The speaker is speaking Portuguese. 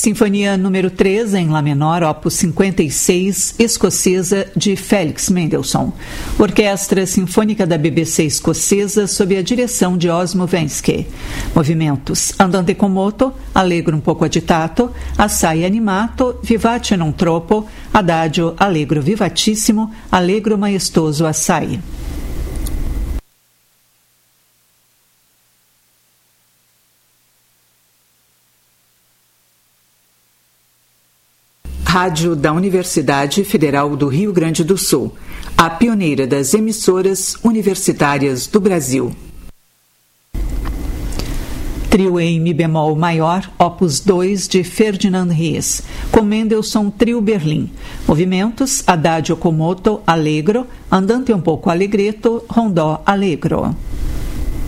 Sinfonia número 3, em Lá menor, opus 56, escocesa, de Felix Mendelssohn. Orquestra Sinfônica da BBC Escocesa, sob a direção de Osmo Wensky. Movimentos: Andante con moto, Allegro un poco agitato, Assai animato, Vivace non troppo, Adagio allegro vivatissimo, Allegro maestoso assai. Rádio da Universidade Federal do Rio Grande do Sul, a pioneira das emissoras universitárias do Brasil. Trio em Mi bemol maior, opus 2, de Ferdinand Ries, com Mendelssohn Trio Berlim. Movimentos: Adagio con moto, Allegro, Andante un poco allegretto, Rondò allegro.